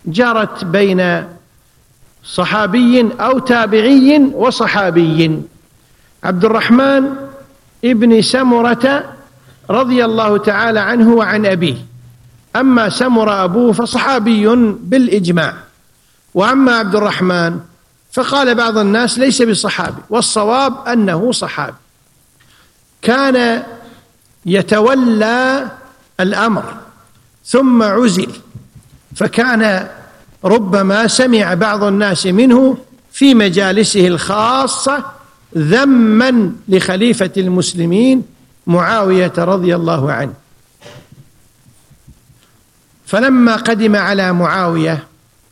جرت بين صحابي أو تابعي وصحابي. عبد الرحمن ابن سمرة رضي الله تعالى عنه وعن أبيه. أما سمر أبوه فصحابي بالإجماع، وأما عبد الرحمن فقال بعض الناس ليس بصحابي، والصواب أنه صحابي. كان يتولى الأمر ثم عزل، فكان ربما سمع بعض الناس منه في مجالسه الخاصة ذما لخليفة المسلمين معاوية رضي الله عنه. فلما قدم على معاوية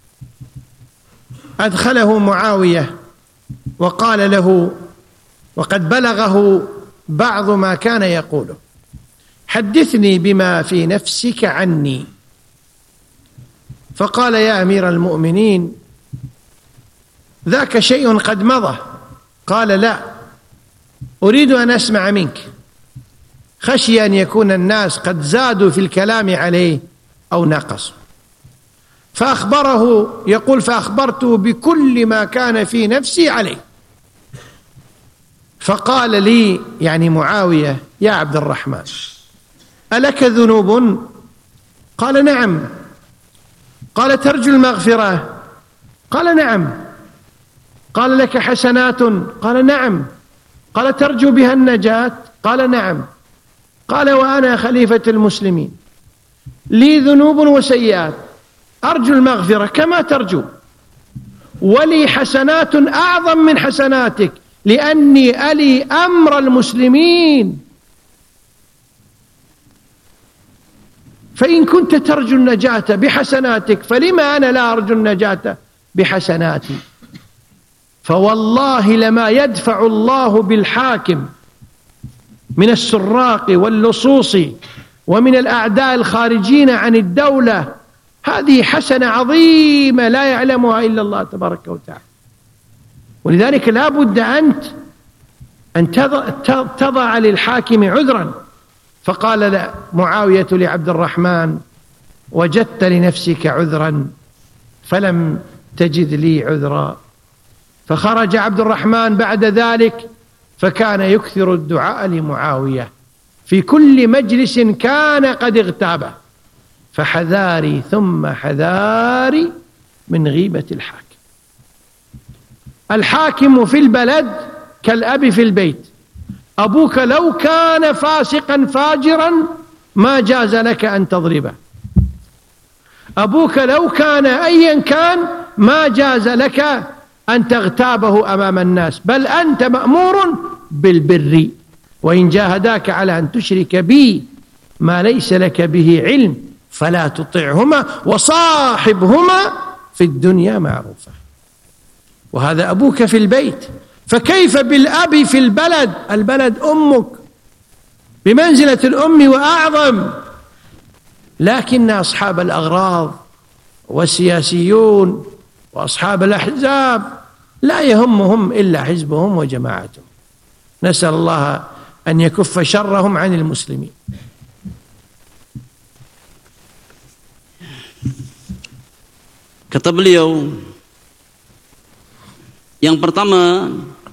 أدخله معاوية وقال له، وقد بلغه بعض ما كان يقوله: حدثني بما في نفسك عني. فقال: يا أمير المؤمنين، ذاك شيء قد مضى. قال: لا، أريد أن أسمع منك، خشي أن يكون الناس قد زادوا في الكلام عليه أو نقصوا. فأخبره، يقول: فأخبرته بكل ما كان في نفسي عليه. فقال لي، يعني معاوية: يا عبد الرحمن، ألك ذنوب؟ قال: نعم. قال: ترجو المغفرة؟ قال: نعم. قال: لك حسنات؟ قال: نعم. قال: ترجو بها النجاة؟ قال: نعم. قال: وأنا خليفة المسلمين، لي ذنوب وسيئات، أرجو المغفرة كما ترجو، ولي حسنات أعظم من حسناتك، لأني ألي أمر المسلمين. فإن كنت ترجو النجاة بحسناتك فلما أنا لا أرجو النجاة بحسناتي؟ فوالله لما يدفع الله بالحاكم من السراق واللصوص ومن الأعداء الخارجين عن الدولة هذه حسنة عظيمة لا يعلمها إلا الله تبارك وتعالى. ولذلك لا بد أن تضع للحاكم عذرا. فقال معاوية لعبد الرحمن: وجدت لنفسك عذرا فلم تجد لي عذرا. فخرج عبد الرحمن بعد ذلك فكان يكثر الدعاء لمعاوية في كل مجلس كان قد اغتابه. فحذاري ثم حذاري من غيبة الحاكم. الحاكم في البلد كالأب في البيت. أبوك لو كان فاسقا فاجرا ما جاز لك أن تضربه، أبوك لو كان أيا كان ما جاز لك أن تغتابه أمام الناس، بل أنت مأمور بالبر. وإن جاهداك على أن تشرك بي ما ليس لك به علم فلا تطعهما وصاحبهما في الدنيا معروفا. وهذا أبوك في البيت، فكيف بالأب في البلد؟ البلد أمك بمنزلة الأم وأعظم. لكن أصحاب الأغراض والسياسيون وأصحاب الأحزاب لا يهمهم إلا حزبهم وجماعتهم. نسأل الله أن يكف شرهم عن المسلمين. Kata beliau, yang pertama,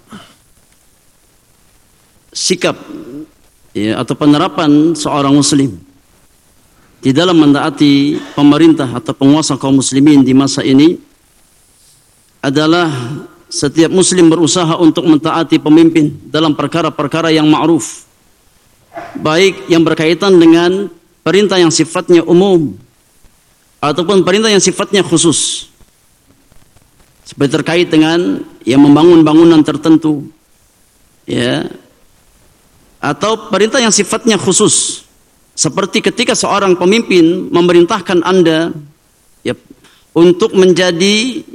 sikap atau penerapan seorang muslim di dalam mentaati pemerintah atau penguasa kaum muslimin di masa ini adalah setiap muslim berusaha untuk mentaati pemimpin dalam perkara-perkara yang ma'ruf, baik yang berkaitan dengan perintah yang sifatnya umum ataupun perintah yang sifatnya khusus, seperti terkait dengan yang membangun bangunan tertentu, ya, atau perintah yang sifatnya khusus, seperti ketika seorang pemimpin memerintahkan Anda, ya, untuk menjadi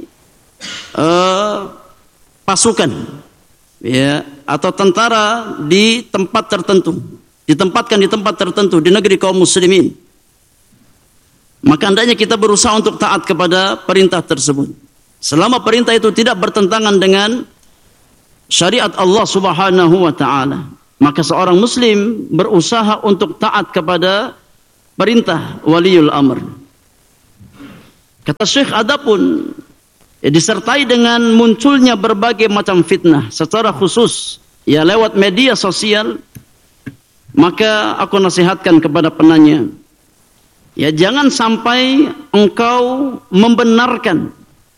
pasukan, ya, atau tentara di tempat tertentu, ditempatkan di tempat tertentu di negeri kaum muslimin, maka hendaknya kita berusaha untuk taat kepada perintah tersebut. Selama perintah itu tidak bertentangan dengan syariat Allah Subhanahu wa ta'ala, maka seorang muslim berusaha untuk taat kepada perintah waliul amr. Kata Syekh, adapun disertai dengan munculnya berbagai macam fitnah secara khusus ya lewat media sosial, maka aku nasihatkan kepada penanya, ya jangan sampai engkau membenarkan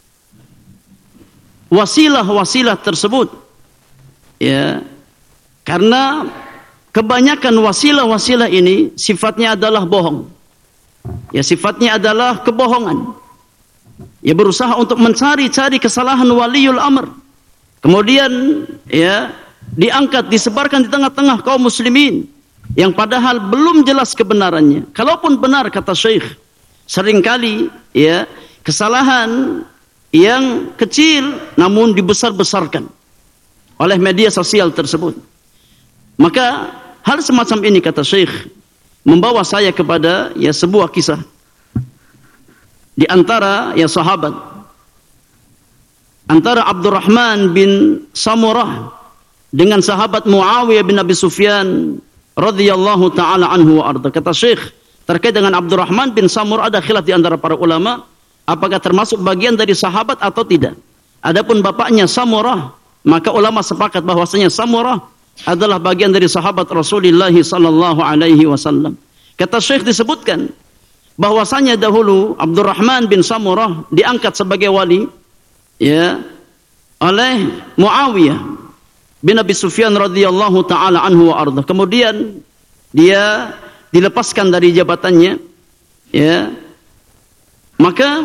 wasilah-wasilah tersebut, ya, karena kebanyakan wasilah-wasilah ini sifatnya adalah bohong, ya sifatnya adalah kebohongan, ya berusaha untuk mencari-cari kesalahan waliul amr, kemudian ya diangkat, disebarkan di tengah-tengah kaum muslimin, yang padahal belum jelas kebenarannya. Kalaupun benar, kata Syekh, seringkali ya kesalahan yang kecil namun dibesar-besarkan oleh media sosial tersebut. Maka hal semacam ini, kata Syekh, membawa saya kepada ya sebuah kisah di antara ya sahabat, antara Abdurrahman bin Samurah dengan sahabat Muawiyah bin Abi Sufyan radhiyallahu taala anhu wa arda. Kata Syekh, terkait dengan Abdurrahman bin Samurah ada khilaf di antara para ulama, apakah termasuk bagian dari sahabat atau tidak. Adapun bapaknya Samurah, maka ulama sepakat bahwasanya Samurah adalah bagian dari sahabat Rasulullah sallallahu alaihi wasallam. Kata Syekh, disebutkan bahwasanya dahulu Abdurrahman bin Samurah diangkat sebagai wali ya oleh Muawiyah bin Abi Sufyan radhiyallahu taala anhu wa arda. Kemudian dia dilepaskan dari jabatannya, ya. Maka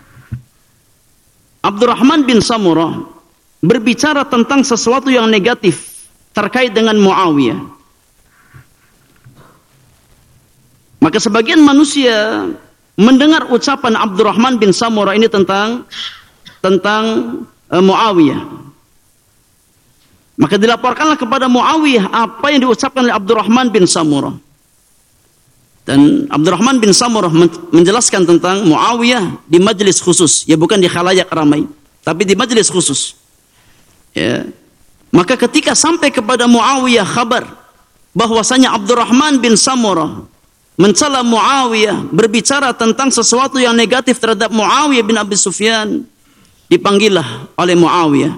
Abdurrahman bin Samurah berbicara tentang sesuatu yang negatif terkait dengan Muawiyah. Maka sebagian manusia mendengar ucapan Abdurrahman bin Samurah ini tentang Muawiyah. Maka dilaporkanlah kepada Muawiyah apa yang diucapkan oleh Abdurrahman bin Samurah. Dan Abdurrahman bin Samurah menjelaskan tentang Muawiyah di majlis khusus, ya bukan di khalayak ramai, tapi di majlis khusus. Ya. Maka ketika sampai kepada Muawiyah kabar bahwasanya Abdurrahman bin Samurah mencela Muawiyah, berbicara tentang sesuatu yang negatif terhadap Muawiyah bin Abi Sufyan, dipanggillah oleh Muawiyah.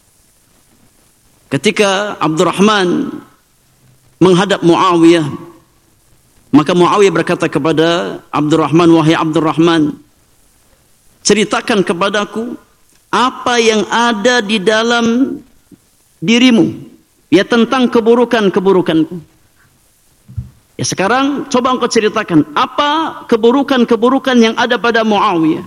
Ketika Abdurrahman menghadap Muawiyah, maka Muawiyah berkata kepada Abdurrahman, wahai Abdurrahman, ceritakan kepadaku apa yang ada di dalam dirimu, ya tentang keburukan-keburukanku. Ya sekarang coba engkau ceritakan apa keburukan-keburukan yang ada pada Muawiyah.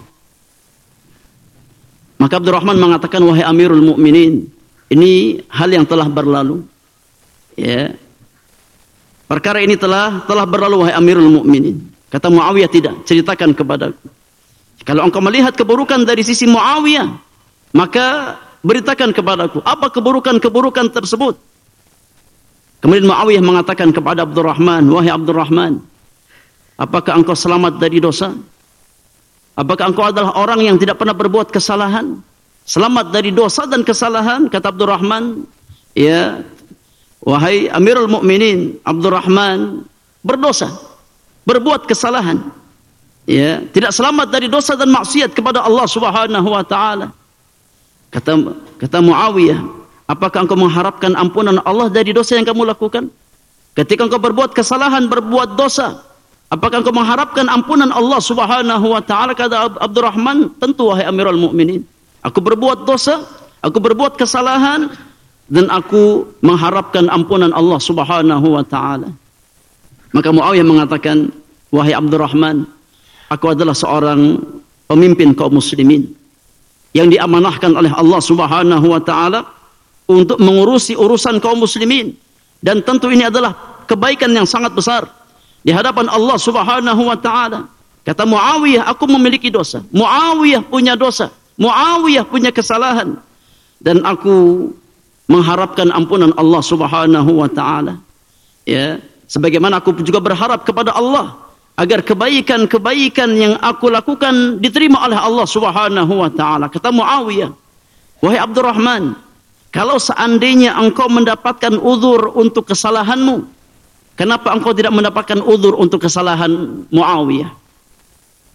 Maka Abdurrahman mengatakan, wahai Amirul Mukminin, ini hal yang telah berlalu. Ya. Perkara ini telah berlalu, wahai Amirul Mukminin. Kata Muawiyah, tidak, ceritakan kepadaku. Kalau engkau melihat keburukan dari sisi Muawiyah, maka beritakan kepadaku apa keburukan-keburukan tersebut. Kemudian Muawiyah mengatakan kepada Abdurrahman, wahai Abdurrahman, apakah engkau selamat dari dosa? Apakah engkau adalah orang yang tidak pernah berbuat kesalahan? Selamat dari dosa dan kesalahan? Kata Abdurrahman, ya, wahai Amirul Mukminin, Abdurrahman berdosa, berbuat kesalahan, ya, tidak selamat dari dosa dan maksiat kepada Allah Subhanahu wa taala. Kata Muawiyah, apakah engkau mengharapkan ampunan Allah dari dosa yang kamu lakukan? Ketika engkau berbuat kesalahan, berbuat dosa, apakah engkau mengharapkan ampunan Allah Subhanahu wa taala? Kata Abdurrahman, tentu wahai Amirul Mukminin. Aku berbuat dosa, aku berbuat kesalahan, dan aku mengharapkan ampunan Allah Subhanahu wa taala. Maka Muawiyah mengatakan, wahai Abdurrahman, aku adalah seorang pemimpin kaum muslimin yang diamanahkan oleh Allah Subhanahu wa taala untuk mengurusi urusan kaum muslimin, dan tentu ini adalah kebaikan yang sangat besar di hadapan Allah Subhanahu wa taala. Kata Muawiyah, aku memiliki dosa, Muawiyah punya dosa, Muawiyah punya kesalahan, dan aku mengharapkan ampunan Allah Subhanahu wa taala. Ya, sebagaimana aku juga berharap kepada Allah agar kebaikan-kebaikan yang aku lakukan diterima oleh Allah Subhanahu wa taala. Kata Muawiyah, wahai Abdurrahman, kalau seandainya engkau mendapatkan uzur untuk kesalahanmu, kenapa engkau tidak mendapatkan uzur untuk kesalahan Muawiyah?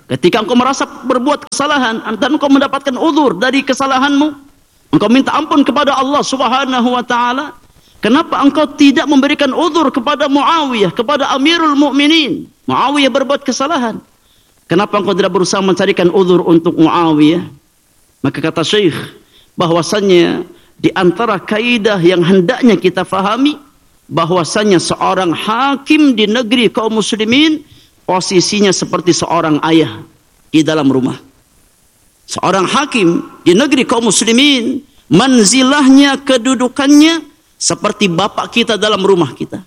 Ketika engkau merasa berbuat kesalahan dan engkau mendapatkan uzur dari kesalahanmu, engkau minta ampun kepada Allah Subhanahu wa taala, kenapa engkau tidak memberikan uzur kepada Muawiyah, kepada Amirul Mukminin? Muawiyah berbuat kesalahan. Kenapa engkau tidak berusaha mencarikan uzur untuk Muawiyah? Maka kata Syekh, bahwasannya di antara kaidah yang hendaknya kita fahami, bahwasannya seorang hakim di negeri kaum muslimin posisinya seperti seorang ayah di dalam rumah. Seorang hakim di negeri kaum muslimin, manzilahnya, kedudukannya seperti bapak kita dalam rumah kita.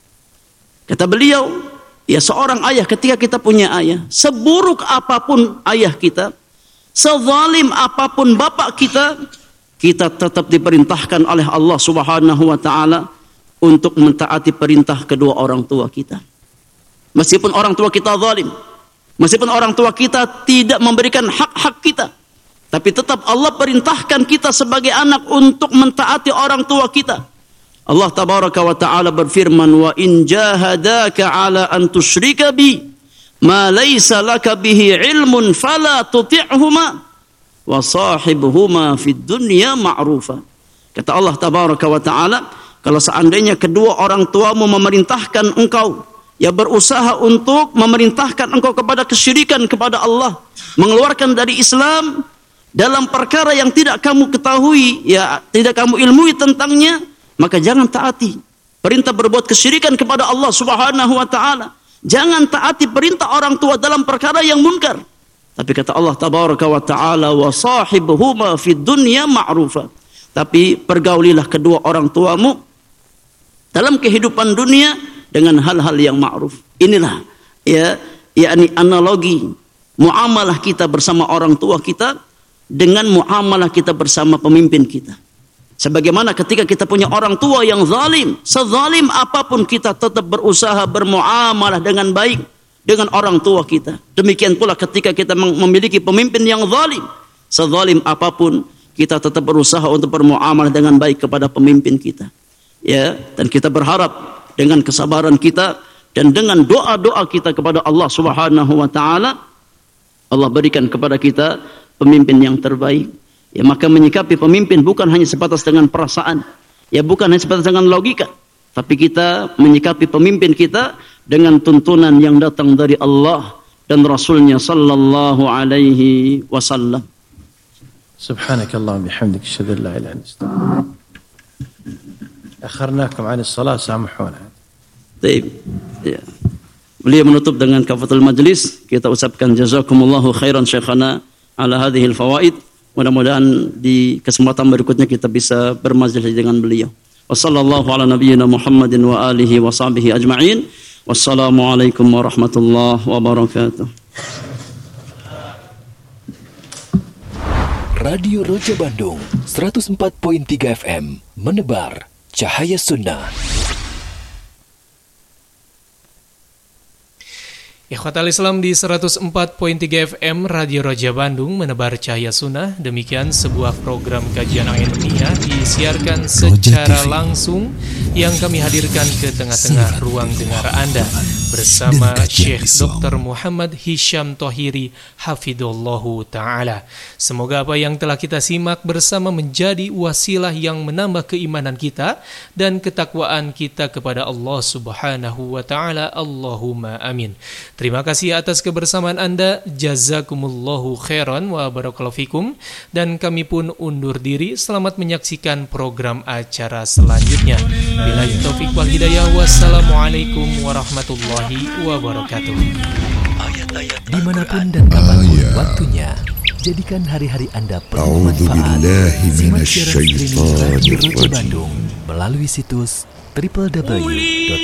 Kata beliau, ya seorang ayah, ketika kita punya ayah, seburuk apapun ayah kita, sezalim apapun bapak kita, kita tetap diperintahkan oleh Allah Subhanahu wa taala untuk mentaati perintah kedua orang tua kita. Meskipun orang tua kita zalim, meskipun orang tua kita tidak memberikan hak-hak kita, tapi tetap Allah perintahkan kita sebagai anak untuk mentaati orang tua kita. Allah tabaraka wa ta'ala berfirman, wa in jahadaka ala an tusyrika bi ma laysa laka bihi ilmun fala tuti'huma wa sahibhuma fid dunya ma'rufa. Kata Allah tabaraka wa ta'ala, kalau seandainya kedua orang tuamu memerintahkan engkau, ya berusaha untuk memerintahkan engkau kepada kesyirikan kepada Allah, mengeluarkan dari Islam dalam perkara yang tidak kamu ketahui, ya tidak kamu ilmui tentangnya, maka jangan taati perintah berbuat kesyirikan kepada Allah Subhanahu wa taala. Jangan taati perintah orang tua dalam perkara yang munkar. Tapi kata Allah tabaraka wa taala, wa sahibuhuma fid dunya ma'rufa. Tapi pergaulilah kedua orang tuamu dalam kehidupan dunia dengan hal-hal yang ma'ruf. Inilah yakni analogi muamalah kita bersama orang tua kita dengan muamalah kita bersama pemimpin kita. Sebagaimana ketika kita punya orang tua yang zalim, sezalim apapun kita tetap berusaha bermuamalah dengan baik dengan orang tua kita. Demikian pula ketika kita memiliki pemimpin yang zalim, sezalim apapun kita tetap berusaha untuk bermuamalah dengan baik kepada pemimpin kita. Ya, dan kita berharap dengan kesabaran kita dan dengan doa-doa kita kepada Allah Subhanahu wa taala, Allah berikan kepada kita pemimpin yang terbaik. Ya, maka menyikapi pemimpin bukan hanya sebatas dengan perasaan, ya bukan hanya sebatas dengan logika, tapi kita menyikapi pemimpin kita dengan tuntunan yang datang dari Allah dan Rasulnya sallallahu alaihi wasallam. Subhanakallahumma bihamdika asyhadu an la ilaha illa anta akharnakum 'an as-salat samahuna. Baik. Ya. Beliau menutup dengan kafatul majlis. Kita ucapkan jazakumullahu khairan syekhana ala hadhil fawaid. Mudah-mudahan di kesempatan berikutnya kita bisa bermajlis dengan beliau. Wassallallahu ala nabiyyina Muhammadin wa alihi wa sahbihi ajma'in. Wassalamualaikum warahmatullahi wabarakatuh. Radio Roja Bandung 104.3 FM menebar cahaya sunnah. Ikhwatal Islam di 104.3 FM Radio Roja Bandung menebar cahaya sunnah. Demikian sebuah program kajian ilmiah disiarkan secara langsung yang kami hadirkan ke tengah-tengah ruang dengar Anda bersama Syekh Dr. Muhammad Hisham Thohiri Hafidhullahu Ta'ala. Semoga apa yang telah kita simak bersama menjadi wasilah yang menambah keimanan kita dan ketakwaan kita kepada Allah Subhanahu wa Ta'ala. Allahumma amin. Terima kasih atas kebersamaan Anda. Jazakumullahu khairan wa barakallahu fikum. Dan kami pun undur diri. Selamat menyaksikan program acara selanjutnya. Billahi taufiq wal hidayah. Wassalamualaikum warahmatullahi wabarakatuh. Dimanapun dan kapanpun waktunya, jadikan hari-hari Anda penuh manfaat. Simak siaran streaming Radio Roja Bandung melalui situs www